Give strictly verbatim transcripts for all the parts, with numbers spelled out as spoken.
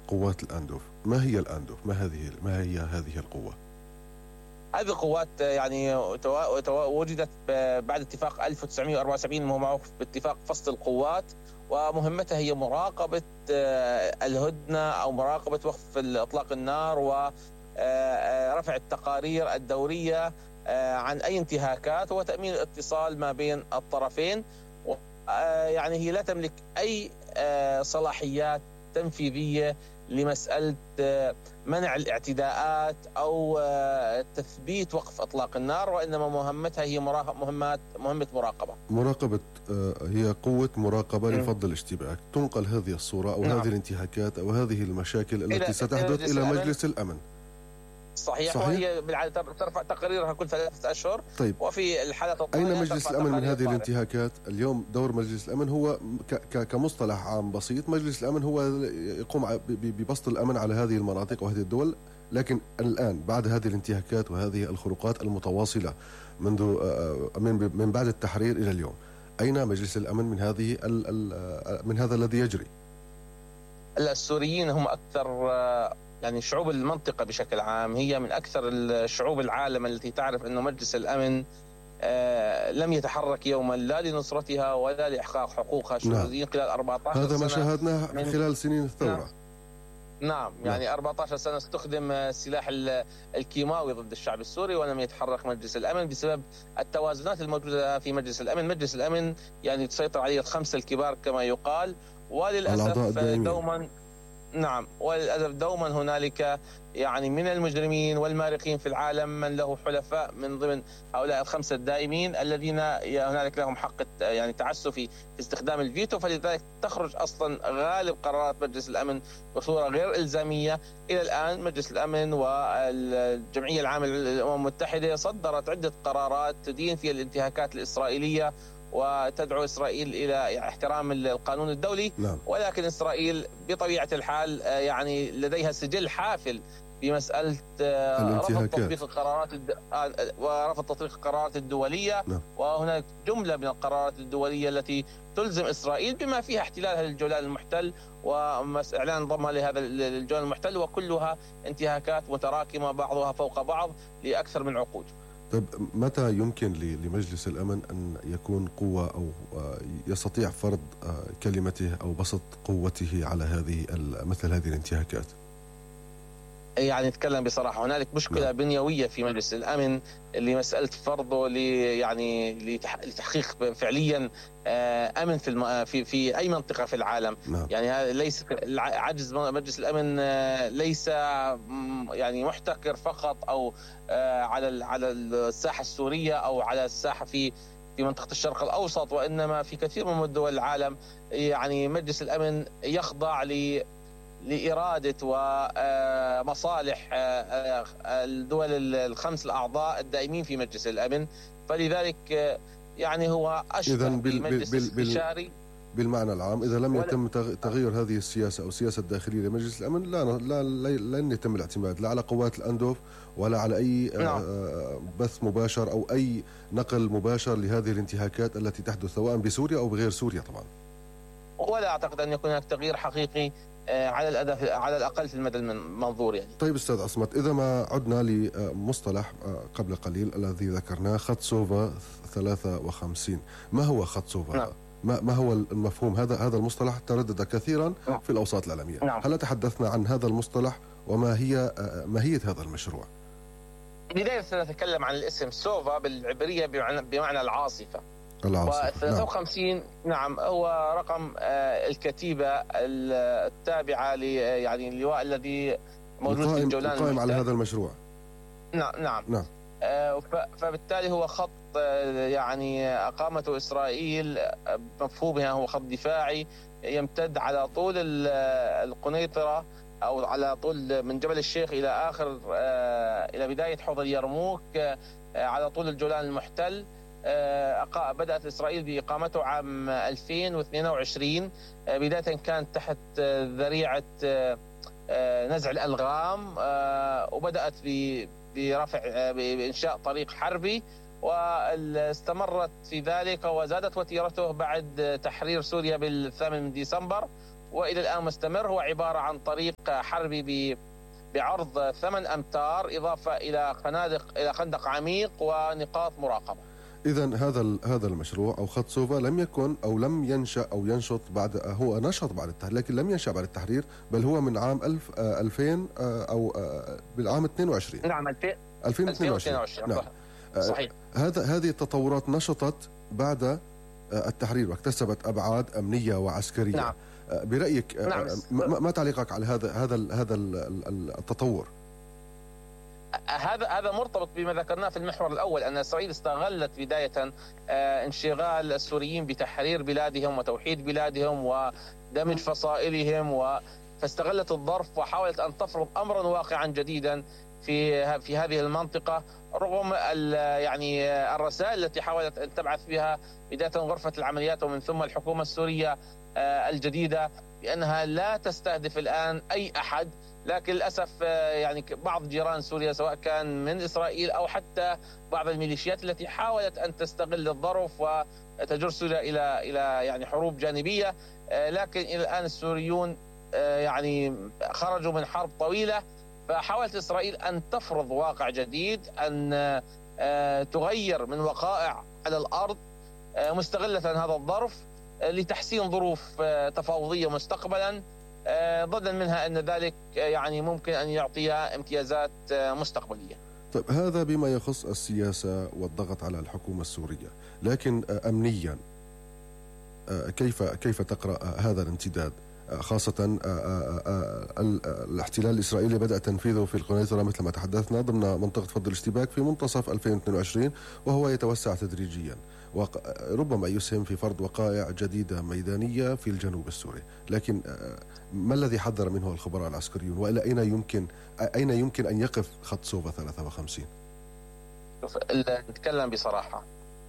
قوات الأندوف. ما هي الأندوف؟ ما هذه ما هي هذه القوة؟ هذه القوات يعني وجدت بعد اتفاق ألف وتسعمائة وأربعة وسبعين، وهو معروف باتفاق فصل القوات، ومهمتها هي مراقبة الهدنة أو مراقبة وقف إطلاق النار ورفع التقارير الدورية عن أي انتهاكات وتأمين الاتصال ما بين الطرفين. يعني هي لا تملك أي صلاحيات تنفيذية لمسألة منع الاعتداءات أو تثبيت وقف إطلاق النار، وإنما مهمتها هي مهمات مهمة مراقبة. مراقبة هي قوة مراقبة لفض الاشتباك. تنقل هذه الصورة أو نعم. هذه الانتهاكات أو هذه المشاكل التي ستحدث إلى مجلس الأمن. صحيح, صحيح. وهي بالعادة ترفع تقاريرها كل ثلاثة أشهر. طيب. وفي الحالة أين مجلس الأمن من هذه الانتهاكات؟ اليوم دور مجلس الأمن هو كمصطلح عام بسيط، مجلس الأمن هو يقوم ببسط الأمن على هذه المناطق وهذه الدول، لكن الآن بعد هذه الانتهاكات وهذه الخروقات المتواصلة منذ من من بعد التحرير إلى اليوم، أين مجلس الأمن من هذه من هذا الذي يجري؟ السوريين هم أكثر يعني شعوب المنطقة بشكل عام، هي من أكثر الشعوب العالم التي تعرف أن مجلس الأمن آه لم يتحرك يوما لا لنصرتها ولا لإحقاق حقوقها الشهوديين خلال أربعة عشر هذا سنة. ما شاهدناه خلال سنين الثورة. نعم, نعم. يعني نعم. أربعة عشر سنة استخدم السلاح الكيماوي ضد الشعب السوري ولم يتحرك مجلس الأمن بسبب التوازنات الموجودة في مجلس الأمن. مجلس الأمن يعني تسيطر عليه الخمسة الكبار كما يقال، وللأسف دوما نعم وللأسف دوما هنالك يعني من المجرمين والمارقين في العالم من له حلفاء من ضمن هؤلاء الخمسة الدائمين الذين هنالك لهم حق يعني تعسف في استخدام الفيتو، فلذلك تخرج أصلا غالب قرارات مجلس الأمن بصورة غير إلزامية. إلى الآن مجلس الأمن والجمعية العامة للأمم المتحدة صدرت عدة قرارات تدين فيها الانتهاكات الإسرائيلية وتدعو إسرائيل إلى احترام القانون الدولي. نعم. ولكن إسرائيل بطبيعة الحال يعني لديها سجل حافل بمسألة رفض تطبيق القرارات الد... ورفض تطبيق القرارات الدولية. نعم. وهناك جملة من القرارات الدولية التي تلزم إسرائيل بما فيها احتلالها للجولان المحتل وإعلان ضمها لهذا الجولان المحتل، وكلها انتهاكات متراكمة بعضها فوق بعض لأكثر من عقود. طيب متى يمكن لمجلس الأمن أن يكون قوة أو يستطيع فرض كلمته أو بسط قوته على هذه مثل هذه الانتهاكات؟ يعني نتكلم بصراحة، هنالك مشكلة نعم. بنيوية في مجلس الأمن لمسألة فرضه لي يعني لتحقيق فعليا أمن في الم... في في أي منطقة في العالم. نعم. يعني ليس عجز مجلس الأمن ليس يعني محتكر فقط أو على على الساحة السورية أو على الساحة في في منطقة الشرق الأوسط، وإنما في كثير من دول العالم. يعني مجلس الأمن يخضع ل لإرادة ومصالح الدول الخمس الأعضاء الدائمين في مجلس الأمن، فلذلك يعني هو أشبه بمجلس استشاري بالمعنى العام. إذا لم يتم تغيير هذه السياسة أو السياسة الداخلية لمجلس الأمن لا لا لن يتم الاعتماد لا على قوات الأندوف ولا على أي نعم. بث مباشر أو أي نقل مباشر لهذه الانتهاكات التي تحدث سواء بسوريا أو بغير سوريا طبعا. ولا أعتقد أن يكون هناك تغيير حقيقي على الأداء على الأقل في المدى المنظور. يعني طيب أستاذ عصمت، إذا ما عدنا لمصطلح قبل قليل الذي ذكرناه خط سوفا ثلاثة وخمسين، ما هو خط سوفا؟ نعم. ما ما هو المفهوم؟ هذا هذا المصطلح تردد كثيرا نعم. في الأوساط العالمية. نعم. هل تحدثنا عن هذا المصطلح وما هي ماهية هذا المشروع؟ بداية سنتكلم عن الاسم سوفا بالعبرية بمعنى, بمعنى العاصفة. العاصفة. ثلاثة وخمسين نعم. نعم هو رقم الكتيبة التابعة ل يعني اللواء الذي موجود في الجولان القائم على هذا المشروع. نعم نعم, نعم. فبالتالي هو خط يعني أقامته إسرائيل مفهومها هو خط دفاعي يمتد على طول القنيطرة أو على طول من جبل الشيخ إلى آخر إلى بداية حوض اليرموك على طول الجولان المحتل. بدأت إسرائيل بإقامته عام ألفين واثنين وعشرين. بداية كانت تحت ذريعة نزع الألغام، وبدأت برفع بإنشاء طريق حربي، واستمرت في ذلك وزادت وتيرته بعد تحرير سوريا بالثامن من ديسمبر، وإلى الآن مستمر، هو عبارة عن طريق حربي بعرض ثمان أمتار إضافة إلى خنادق إلى خندق عميق ونقاط مراقبة. إذن هذا هذا المشروع أو خط سوفا لم يكن أو لم ينشأ أو ينشط بعد، هو نشط بعد التحرير لكن لم ينشأ بعد التحرير، بل هو من عام ألف ألفين أو بالعام اثنين وعشرين. نعم ألفين واثنين وعشرين. نعم. صحيح. هذا هذه التطورات نشطت بعد التحرير واكتسبت أبعاد أمنية وعسكرية. نعم. برأيك نعم. ما تعليقك على هذا هذا هذا التطور؟ هذا هذا مرتبط بما ذكرناه في المحور الأول، أن إسرائيل استغلت بداية انشغال السوريين بتحرير بلادهم وتوحيد بلادهم ودمج فصائلهم، و فاستغلت الظرف وحاولت أن تفرض أمرا واقعا جديدا في في هذه المنطقة، رغم يعني الرسائل التي حاولت أن تبعث بها بداية غرفة العمليات ومن ثم الحكومة السورية الجديدة بأنها لا تستهدف الآن أي أحد. لكن للأسف يعني بعض جيران سوريا سواء كان من إسرائيل أو حتى بعض الميليشيات التي حاولت أن تستغل الظرف وتجر سوريا إلى إلى يعني حروب جانبية، لكن إلى الآن السوريون يعني خرجوا من حرب طويلة، فحاولت إسرائيل أن تفرض واقع جديد، أن تغير من وقائع على الأرض مستغلة هذا الظرف لتحسين ظروف تفاوضية مستقبلا، ضمنا منها أن ذلك يعني ممكن أن يعطيها امتيازات مستقبلية. طيب هذا بما يخص السياسة والضغط على الحكومة السورية، لكن أمنيا كيف كيف تقرأ هذا الامتداد، خاصة الاحتلال الإسرائيلي بدأ تنفيذه في القنيطرة مثل ما تحدثنا ضمن منطقة فض الاشتباك في منتصف ألفين واثنين وعشرين، وهو يتوسع تدريجيا وربما يسهم في فرض وقائع جديدة ميدانية في الجنوب السوري. لكن ما الذي حذر منه الخبراء العسكريون، وإلى أين يمكن أين يمكن أن يقف خط سوفا ثلاثة وخمسين؟ نتكلم بصراحة،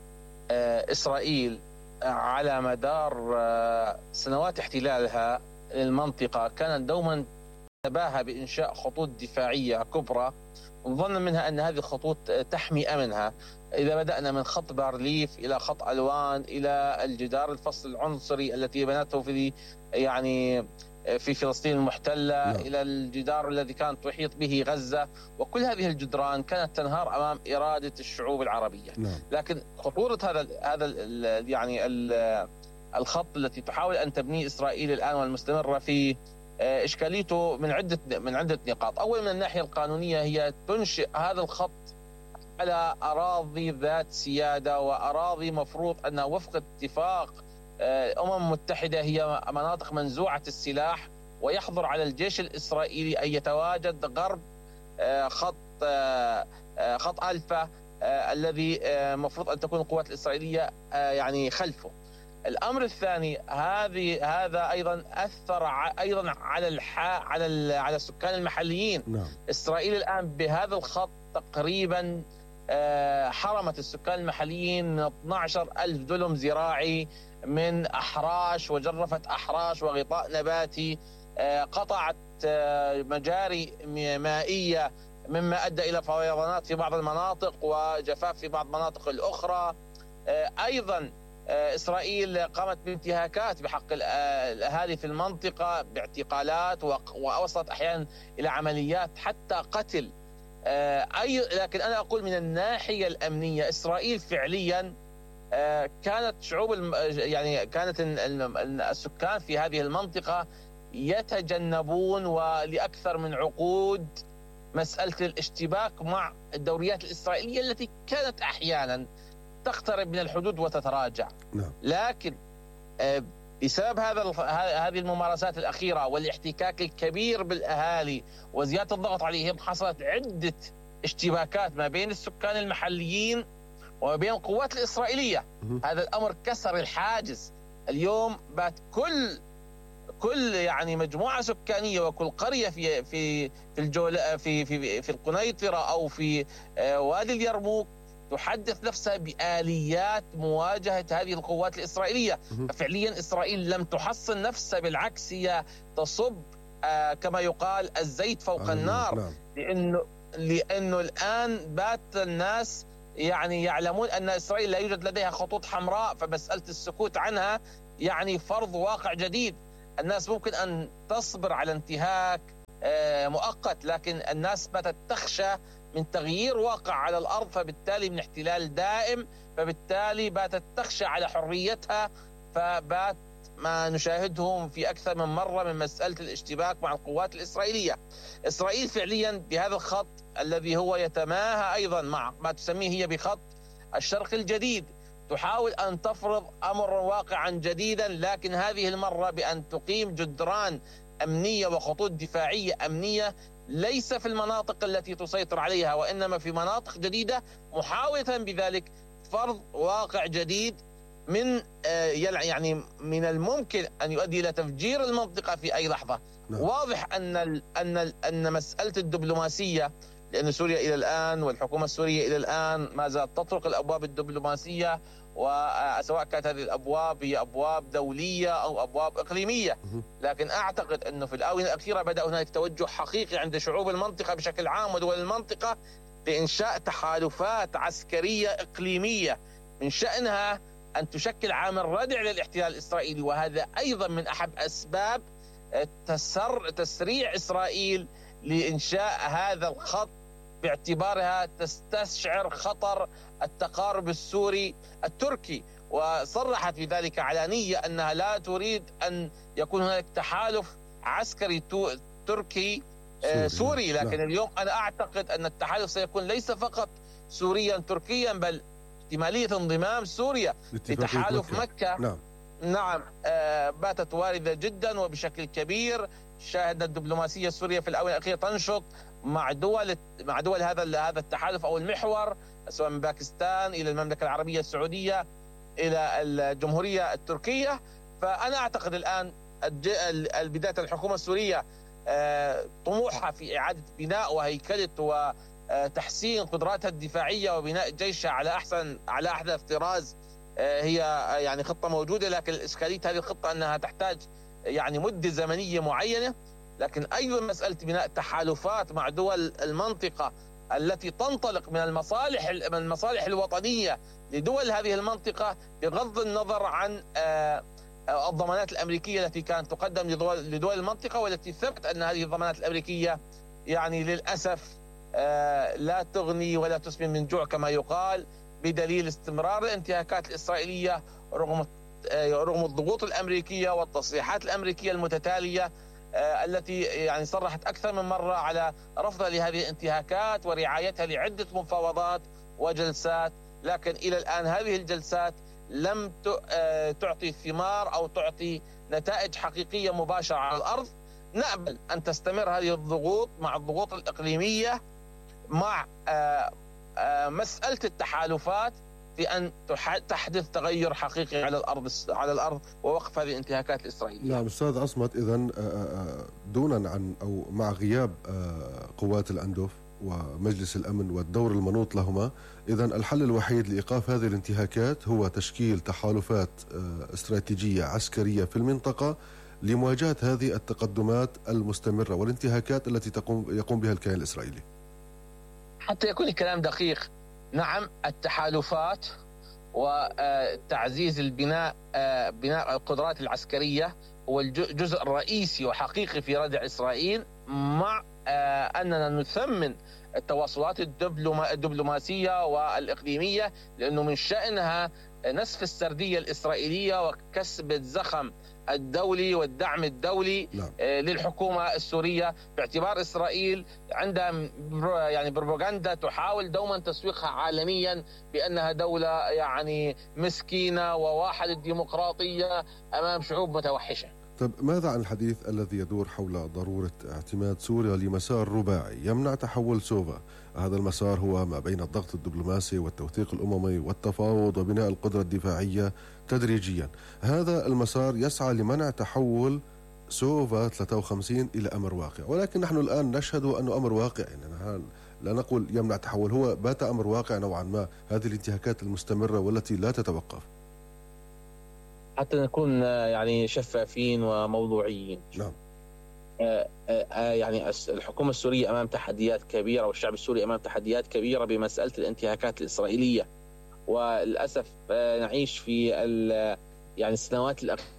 إسرائيل على مدار سنوات احتلالها للمنطقة كانت دوما تباهى بإنشاء خطوط دفاعية كبرى، ظنا منها أن هذه الخطوط تحمي أمنها. إذا بدأنا من خط بارليف إلى خط ألوان إلى الجدار الفصل العنصري التي بنته في يعني في فلسطين المحتلة، لا. إلى الجدار الذي كانت تحيط به غزة، وكل هذه الجدران كانت تنهار أمام إرادة الشعوب العربية. لا. لكن خطورة هذا هذا يعني الخط التي تحاول أن تبنيه إسرائيل الآن والمستمرة في إشكاليته من عدة من عدة نقاط. أول من الناحية القانونية هي تنشئ هذا الخط على أراضي ذات سيادة وأراضي مفروض أنها وفق اتفاق أمم متحدة هي مناطق منزوعة السلاح، ويحظر على الجيش الإسرائيلي أن يتواجد غرب خط خط ألفا الذي مفروض أن تكون القوات الإسرائيلية يعني خلفه. الأمر الثاني، هذه هذا أيضا أثر أيضا على الحا على على السكان المحليين. نعم. إسرائيل الآن بهذا الخط تقريبا حرمت السكان المحليين من اثني عشر ألف دلم زراعي من أحراش، وجرفت أحراش وغطاء نباتي، قطعت مجاري مائية مما أدى إلى فيضانات في بعض المناطق وجفاف في بعض المناطق الأخرى. أيضا إسرائيل قامت بانتهاكات بحق الأهالي في المنطقة باعتقالات، ووصلت أحيانا إلى عمليات حتى قتل. أي لكن أنا أقول من الناحية الأمنية إسرائيل فعليا كانت شعوب يعني كانت السكان في هذه المنطقة يتجنبون ولأكثر من عقود مسألة الاشتباك مع الدوريات الإسرائيلية التي كانت أحيانا تقترب من الحدود وتتراجع. نعم. لكن بسبب هذا هذه الممارسات الأخيرة والاحتكاك الكبير بالأهالي وزيادة الضغط عليهم، حصلت عدة اشتباكات ما بين السكان المحليين وما بين القوات الإسرائيلية. هذا الأمر كسر الحاجز. اليوم بات كل كل يعني مجموعة سكانية وكل قرية في في في الجول في في في القنيطرة أو في وادي اليرموك تحدث نفسها بآليات مواجهة هذه القوات الإسرائيلية. ففعليا إسرائيل لم تحصن نفسها، بالعكس هي تصب آه كما يقال الزيت فوق النار. نعم. لأنه لأنه الآن بات الناس يعني يعلمون أن إسرائيل لا يوجد لديها خطوط حمراء، فمسألة السكوت عنها يعني فرض واقع جديد. الناس ممكن أن تصبر على انتهاك مؤقت، لكن الناس باتت تخشى من تغيير واقع على الأرض، فبالتالي من احتلال دائم، فبالتالي باتت تخشى على حريتها، فبات ما نشاهدهم في أكثر من مرة من مسألة الاشتباك مع القوات الإسرائيلية. إسرائيل فعليا بهذا الخط الذي هو يتماهى أيضا مع ما تسميه هي بخط الشرق الجديد، تحاول أن تفرض أمرا واقعا جديدا، لكن هذه المرة بأن تقيم جدران أمنية وخطوط دفاعية أمنية ليس في المناطق التي تسيطر عليها، وإنما في مناطق جديدة، محاولة بذلك فرض واقع جديد من يعني من الممكن أن يؤدي إلى تفجير المنطقة في أي لحظة. نعم. واضح أن أن أن مسألة الدبلوماسية، لأن سوريا إلى الآن والحكومة السورية إلى الآن ما زالت تطرق الأبواب الدبلوماسية، وسواء كانت هذه الأبواب هي أبواب دولية أو أبواب إقليمية، لكن أعتقد أنه في الآونة الأخيرة بدأ هناك توجه حقيقي عند شعوب المنطقة بشكل عام ودول المنطقة لإنشاء تحالفات عسكرية إقليمية من شأنها أن تشكل عامل ردع للاحتلال الإسرائيلي، وهذا أيضا من أحد أسباب تسر تسريع إسرائيل لإنشاء هذا الخط، باعتبارها تستشعر خطر التقارب السوري التركي، وصرحت بذلك علانية أنها لا تريد أن يكون هناك تحالف عسكري تركي سوري, سوري. لكن لا. اليوم أنا أعتقد أن التحالف سيكون ليس فقط سوريا تركيا، بل احتمالية انضمام سوريا لتحالف مكة, مكة. نعم, نعم آه باتت واردة جدا وبشكل كبير. شاهدنا الدبلوماسية السورية في الآونة الأخيرة تنشط مع دول مع دول هذا هذا التحالف أو المحور، سواء من باكستان إلى المملكة العربية السعودية إلى الجمهورية التركية. فأنا أعتقد الآن بداية الحكومة السورية طموحها في إعادة بناء وهيكلة وتحسين قدراتها الدفاعية وبناء جيشها على أحسن على أحدث طراز هي يعني خطة موجودة، لكن الإشكالية هذه الخطة أنها تحتاج يعني مدة زمنية معينة. لكن أيضا مسألة بناء تحالفات مع دول المنطقة التي تنطلق من المصالح من المصالح الوطنية لدول هذه المنطقة، بغض النظر عن الضمانات الأمريكية التي كانت تقدم لدول, لدول المنطقة، والتي ثبت أن هذه الضمانات الأمريكية يعني للأسف لا تغني ولا تسمن من جوع كما يقال، بدليل استمرار الانتهاكات الإسرائيلية رغم رغم الضغوط الأمريكية والتصريحات الأمريكية المتتالية التي يعني صرحت أكثر من مرة على رفضها لهذه الانتهاكات ورعايتها لعدة مفاوضات وجلسات. لكن إلى الآن هذه الجلسات لم تعطي ثمار أو تعطي نتائج حقيقية مباشرة على الأرض. نأمل أن تستمر هذه الضغوط مع الضغوط الإقليمية مع مسألة التحالفات في أن تحدث تغير حقيقي على الأرض على الأرض ووقف هذه الانتهاكات الإسرائيلية. نعم أستاذ عصمت، إذن دونا عن أو مع غياب قوات الأندوف ومجلس الأمن والدور المنوط لهما، إذن الحل الوحيد لإيقاف هذه الانتهاكات هو تشكيل تحالفات استراتيجية عسكرية في المنطقة لمواجهة هذه التقدمات المستمرة والانتهاكات التي تقوم يقوم بها الكيان الإسرائيلي. حتى يكون الكلام دقيق، نعم التحالفات وتعزيز البناء بناء القدرات العسكرية هو الجزء الرئيسي وحقيقي في ردع إسرائيل، مع أننا نثمن التواصلات الدبلوماسية والإقليمية، لأنه من شأنها نسف السردية الإسرائيلية وكسب الزخم الدولي والدعم الدولي نعم. للحكومة السورية، باعتبار إسرائيل عندها يعني بروباغندا تحاول دوما تسويقها عالميا بأنها دولة يعني مسكينة وواحد الديمقراطية أمام شعوب متوحشة. طيب ماذا عن الحديث الذي يدور حول ضرورة اعتماد سوريا لمسار رباعي يمنع تحول سوفا؟ هذا المسار هو ما بين الضغط الدبلوماسي والتوثيق الأممي والتفاوض وبناء القدرة الدفاعية تدريجيا. هذا المسار يسعى لمنع تحول سوفا ثلاثة وخمسين إلى أمر واقع، ولكن نحن الآن نشهد أنه أمر واقع، يعني لا نقول يمنع تحول، هو بات أمر واقع نوعا ما، هذه الانتهاكات المستمرة والتي لا تتوقف. حتى نكون يعني شفافين وموضوعيين. نعم. يعني الحكومة السورية أمام تحديات كبيرة والشعب السوري أمام تحديات كبيرة بمسألة الانتهاكات الإسرائيلية، وللأسف نعيش في يعني السنوات الأخيرة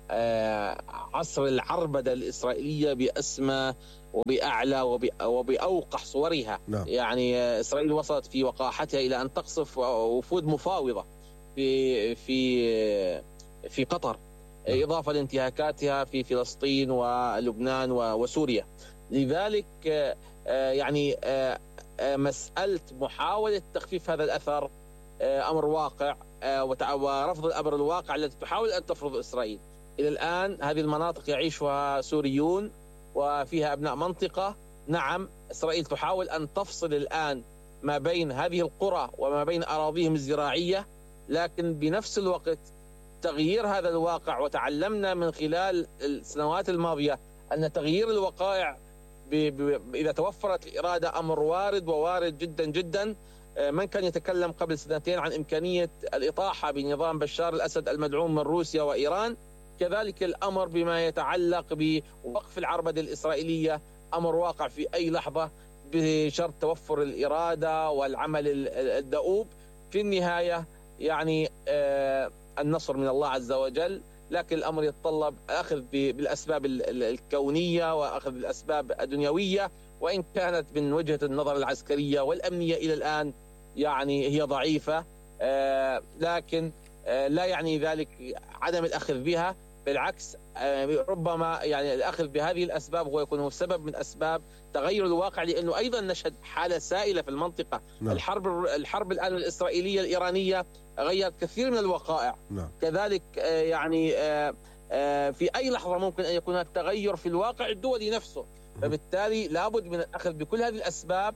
عصر العربدة الإسرائيلية بأسمى وبأعلى وبأوقح صورها. نعم. يعني إسرائيل وصلت في وقاحتها إلى أن تقصف وفود مفاوضة في في في قطر، نعم. إضافة لانتهاكاتها في فلسطين ولبنان وسوريا. لذلك يعني مسألة محاولة تخفيف هذا الأثر أمر واقع، ورفض الأمر الواقع التي تحاول أن تفرض إسرائيل. إلى الآن هذه المناطق يعيشها سوريون وفيها أبناء منطقة. نعم، إسرائيل تحاول أن تفصل الآن ما بين هذه القرى وما بين أراضيهم الزراعية، لكن بنفس الوقت تغيير هذا الواقع، وتعلمنا من خلال السنوات الماضية أن تغيير الوقائع ب... ب... إذا توفرت الإرادة أمر وارد ووارد جدا جدا. من كان يتكلم قبل سنتين عن إمكانية الإطاحة بنظام بشار الأسد المدعوم من روسيا وإيران؟ كذلك الأمر بما يتعلق بوقف العربدة الإسرائيلية أمر واقع في أي لحظة، بشرط توفر الإرادة والعمل الدؤوب. في النهاية يعني آه النصر من الله عز وجل، لكن الأمر يتطلب أخذ بالأسباب الكونية وأخذ بالأسباب الدنيوية، وإن كانت من وجهة النظر العسكرية والأمنية إلى الآن يعني هي ضعيفة، آه لكن آه لا يعني ذلك عدم الأخذ بها. بالعكس، آه ربما يعني الأخذ بهذه الأسباب هو يكون سبب من أسباب تغير الواقع، لأنه أيضا نشهد حالة سائلة في المنطقة. نعم. الحرب الحرب الآن الإسرائيلية الإيرانية غيرت كثير من الوقائع. نعم. كذلك آه يعني آه آه في أي لحظة ممكن أن يكون هناك تغير في الواقع الدولي نفسه، فبالتالي لابد من الأخذ بكل هذه الأسباب،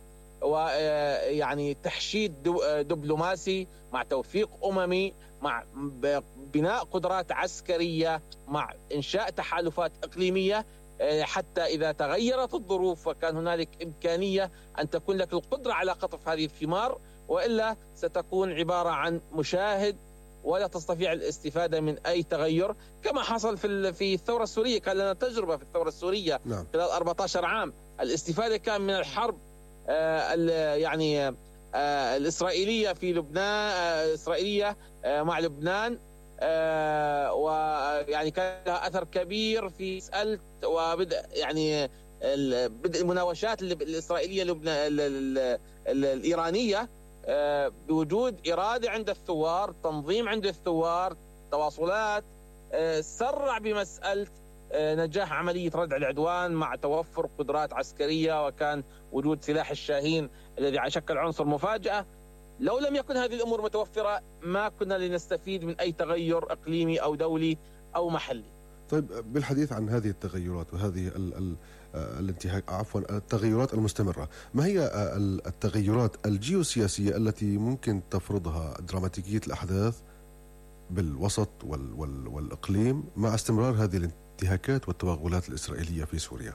ويعني تحشيد دبلوماسي مع توفيق أممي، مع بناء قدرات عسكرية، مع إنشاء تحالفات إقليمية، حتى إذا تغيرت الظروف وكان هنالك إمكانية أن تكون لك القدرة على قطف هذه الثمار، وإلا ستكون عبارة عن مشاهد ولا تستطيع الاستفادة من أي تغير، كما حصل في في الثورة السورية. كان لنا تجربة في الثورة السورية. نعم. خلال أربعة عشر عام الاستفادة كان من الحرب آه يعني آه الإسرائيلية في لبنان، آه الإسرائيلية آه مع لبنان، آه ويعني كان لها أثر كبير في مسألة وبدء يعني بدء المناوشات الإسرائيلية لبنان الإيرانية، بوجود إرادة عند الثوار، تنظيم عند الثوار، تواصلات، سرع بمسألة نجاح عملية ردع العدوان مع توفر قدرات عسكرية، وكان وجود سلاح الشاهين الذي شكل عنصر مفاجأة. لو لم يكن هذه الأمور متوفرة ما كنا لنستفيد من أي تغير إقليمي أو دولي أو محلي. طيب، بالحديث عن هذه التغيرات وهذه ال ال الانتهاك عفوا التغيرات المستمرة، ما هي التغيرات الجيوسياسية التي ممكن تفرضها دراماتيكية الأحداث بالوسط وال وال والإقليم مع استمرار هذه الانتهاكات والتوغلات الإسرائيلية في سوريا؟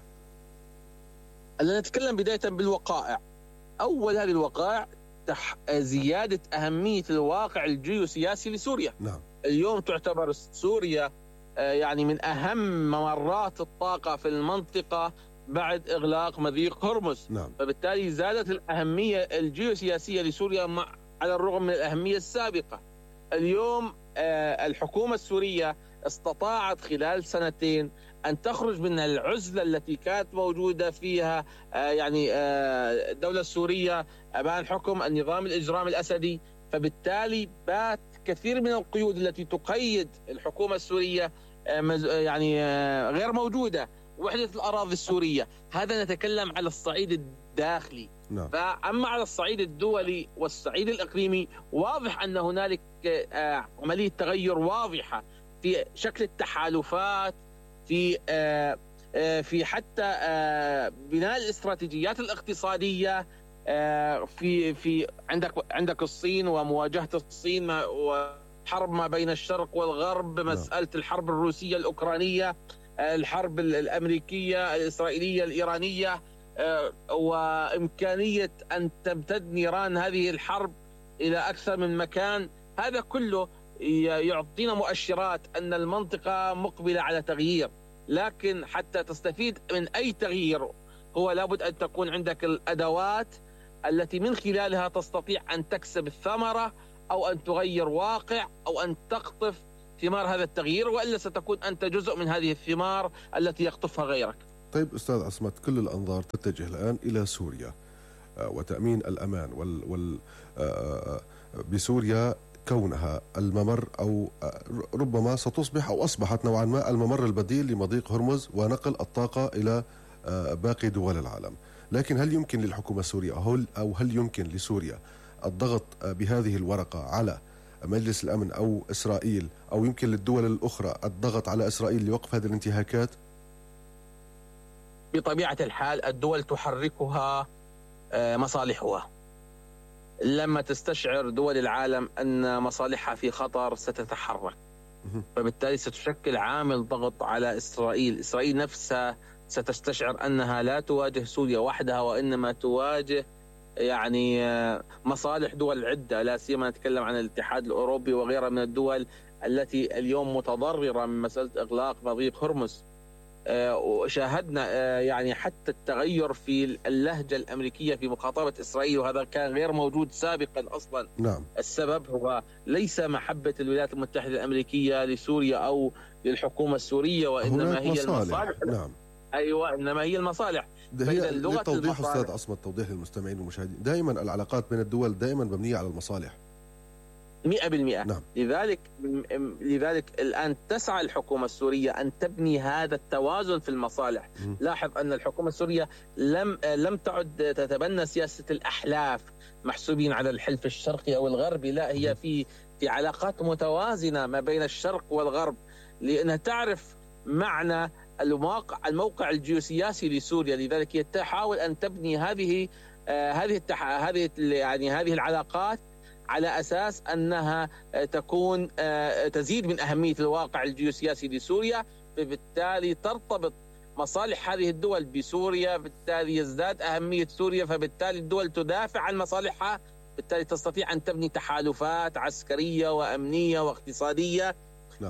نتكلم بداية بالوقائع. أول هذه الوقائع زيادة أهمية الواقع الجيوسياسي لسوريا. نعم. اليوم تعتبر سوريا يعني من أهم ممرات الطاقة في المنطقة بعد إغلاق مضيق هرمز. نعم. فبالتالي زادت الأهمية الجيوسياسية لسوريا مع على الرغم من الأهمية السابقة. اليوم الحكومة السورية استطاعت خلال سنتين أن تخرج من العزلة التي كانت موجودة فيها يعني الدولة السورية أمام حكم النظام الإجرامي الأسدي. فبالتالي بات كثير من القيود التي تقيد الحكومة السورية يعني غير موجودة. وحدة الأراضي السورية، هذا نتكلم على الصعيد الداخلي. نعم. فأما على الصعيد الدولي والصعيد الإقليمي واضح أن هنالك عملية تغير واضحة في شكل التحالفات، في في حتى بناء الاستراتيجيات الاقتصادية. في في عندك عندك الصين ومواجهة الصين وحرب ما بين الشرق والغرب، مسألة الحرب الروسية الأوكرانية، الحرب الأمريكية الإسرائيلية الإيرانية، وإمكانية أن تمتد نيران هذه الحرب إلى أكثر من مكان. هذا كله يعطينا مؤشرات أن المنطقة مقبلة على تغيير، لكن حتى تستفيد من أي تغيير هو لابد أن تكون عندك الأدوات التي من خلالها تستطيع أن تكسب الثمرة أو أن تغير واقع أو أن تقطف ثمار هذا التغيير، وإلا ستكون أنت جزء من هذه الثمار التي يقطفها غيرك. طيب أستاذ عصمت، كل الأنظار تتجه الآن إلى سوريا وتأمين الأمان وال, وال... بسوريا كونها الممر أو ربما ستصبح أو أصبحت نوعا ما الممر البديل لمضيق هرمز ونقل الطاقة إلى باقي دول العالم. لكن هل يمكن للحكومة السورية أو هل يمكن لسوريا الضغط بهذه الورقة على مجلس الأمن أو إسرائيل، أو يمكن للدول الأخرى الضغط على إسرائيل لوقف هذه الانتهاكات؟ بطبيعة الحال الدول تحركها مصالحها. لما تستشعر دول العالم أن مصالحها في خطر ستتحرك، فبالتالي ستشكل عامل ضغط على إسرائيل. إسرائيل نفسها ستستشعر أنها لا تواجه سوريا وحدها، وإنما تواجه يعني مصالح دول عدة، لا سيما نتكلم عن الاتحاد الأوروبي وغيرها من الدول التي اليوم متضررة من مسألة إغلاق مضيق هرمز. وشاهدنا يعني حتى التغير في اللهجة الأمريكية في مخاطبة إسرائيل، وهذا كان غير موجود سابقا أصلا. نعم. السبب هو ليس محبة الولايات المتحدة الأمريكية لسوريا أو للحكومة السورية، وإنما هي مصالح. المصالح. نعم. أيوة، إنما هي المصالح. هي للتوضيح أستاذ عصمت، توضيح للمستمعين والمشاهدين، دائما العلاقات بين الدول دائما مبنية على المصالح مئة بالمئة. نعم. لذلك لذلك الآن تسعى الحكومة السورية أن تبني هذا التوازن في المصالح. م. لاحظ أن الحكومة السورية لم لم تعد تتبنى سياسة الأحلاف محسوبين على الحلف الشرقي أو الغربي، لا، هي في في علاقات متوازنة ما بين الشرق والغرب، لأنها تعرف معنى الموقع الموقع الجيوسياسي لسوريا. لذلك هي تحاول أن تبني هذه آه هذه التح... هذه يعني هذه العلاقات على أساس أنها تكون تزيد من أهمية الواقع الجيوسياسي لسوريا، فبالتالي ترتبط مصالح هذه الدول بسوريا، بالتالي يزداد أهمية سوريا، فبالتالي الدول تدافع عن مصالحها، بالتالي تستطيع أن تبني تحالفات عسكرية وأمنية واقتصادية. لا.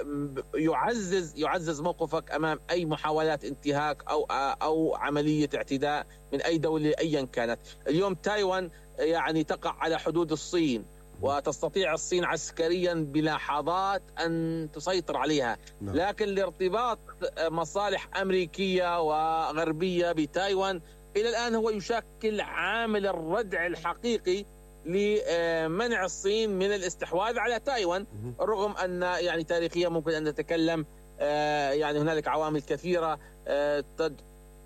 يعزز يعزز موقفك أمام أي محاولات انتهاك أو أو عملية اعتداء من أي دولة أيا كانت. اليوم تايوان يعني تقع على حدود الصين، وتستطيع الصين عسكريا بلحظات أن تسيطر عليها. نعم. لكن لارتباط مصالح أمريكية وغربية بتايوان إلى الآن هو يشكل عامل الردع الحقيقي لمنع الصين من الاستحواذ على تايوان، رغم أن يعني تاريخيا ممكن أن نتكلم يعني هنالك عوامل كثيرة